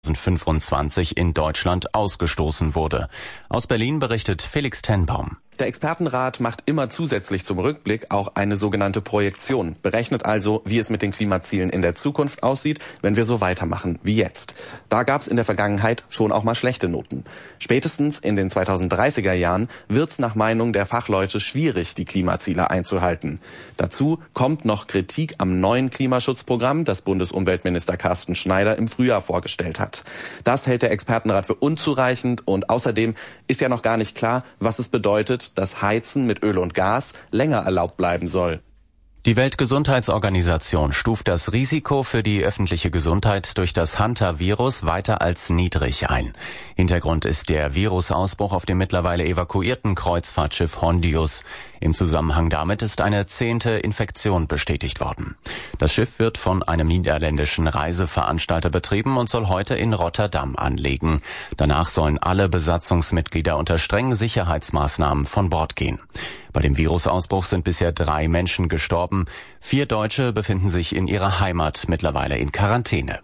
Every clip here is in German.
2025 in Deutschland ausgestoßen wurde. Aus Berlin berichtet Felix Tenbaum. Der Expertenrat macht immer zusätzlich zum Rückblick auch eine sogenannte Projektion, berechnet also, wie es mit den Klimazielen in der Zukunft aussieht, wenn wir so weitermachen wie jetzt. Da gab es in der Vergangenheit schon auch mal schlechte Noten. Spätestens in den 2030er Jahren wird es nach Meinung der Fachleute schwierig, die Klimaziele einzuhalten. Dazu kommt noch Kritik am neuen Klimaschutzprogramm, das Bundesumweltminister Carsten Schneider im Frühjahr vorgestellt hat. Das hält der Expertenrat für unzureichend und außerdem ist ja noch gar nicht klar, was es bedeutet, dass Heizen mit Öl und Gas länger erlaubt bleiben soll. Die Weltgesundheitsorganisation stuft das Risiko für die öffentliche Gesundheit durch das Hantavirus weiter als niedrig ein. Hintergrund ist der Virusausbruch auf dem mittlerweile evakuierten Kreuzfahrtschiff Hondius. Im Zusammenhang damit ist eine 10. Infektion bestätigt worden. Das Schiff wird von einem niederländischen Reiseveranstalter betrieben und soll heute in Rotterdam anlegen. Danach sollen alle Besatzungsmitglieder unter strengen Sicherheitsmaßnahmen von Bord gehen. Bei dem Virusausbruch sind bisher 3 Menschen gestorben. 4 Deutsche befinden sich in ihrer Heimat mittlerweile in Quarantäne.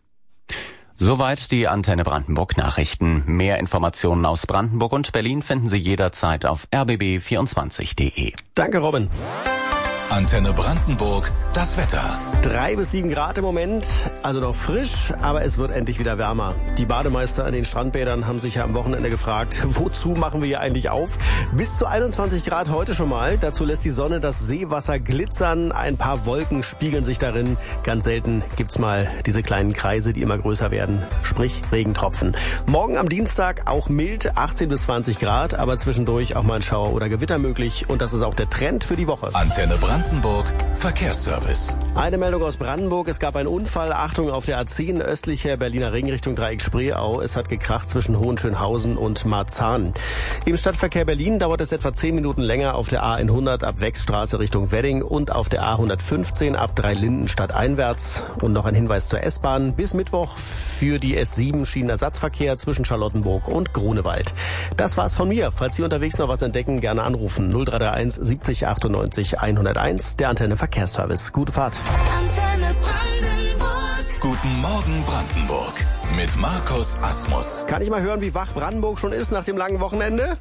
Soweit die Antenne Brandenburg Nachrichten. Mehr Informationen aus Brandenburg und Berlin finden Sie jederzeit auf rbb24.de. Danke, Robin. Antenne Brandenburg, das Wetter. 3 bis 7 Grad im Moment, also noch frisch, aber es wird endlich wieder wärmer. Die Bademeister an den Strandbädern haben sich ja am Wochenende gefragt, wozu machen wir hier eigentlich auf? Bis zu 21 Grad heute schon mal. Dazu lässt die Sonne das Seewasser glitzern. Ein paar Wolken spiegeln sich darin. Ganz selten gibt's mal diese kleinen Kreise, die immer größer werden. Sprich Regentropfen. Morgen am Dienstag auch mild, 18 bis 20 Grad, aber zwischendurch auch mal ein Schauer oder Gewitter möglich. Und das ist auch der Trend für die Woche. Antenne Brandenburg Verkehrsservice. Eine Meldung aus Brandenburg. Es gab einen Unfall. Achtung auf der A10 östlicher Berliner Ring Richtung Dreieck Spreeau. Es hat gekracht zwischen Hohenschönhausen und Marzahn. Im Stadtverkehr Berlin dauert es etwa 10 Minuten länger auf der A100 ab Wechsstraße Richtung Wedding und auf der A115 ab Dreilindenstadt einwärts. Und noch ein Hinweis zur S-Bahn. Bis Mittwoch für die S7 Schienenersatzverkehr zwischen Charlottenburg und Grunewald. Das war's von mir. Falls Sie unterwegs noch was entdecken, gerne anrufen. 0331 70 98 101. Der Antenne Verkehrsservice. Gute Fahrt. Antenne Brandenburg. Guten Morgen Brandenburg. Mit Markus Asmus. Kann ich mal hören, wie wach Brandenburg schon ist nach dem langen Wochenende?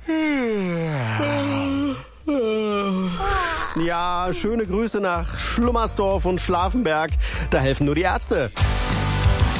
Ja, schöne Grüße nach Schlummersdorf und Schlafenberg. Da helfen nur die Ärzte.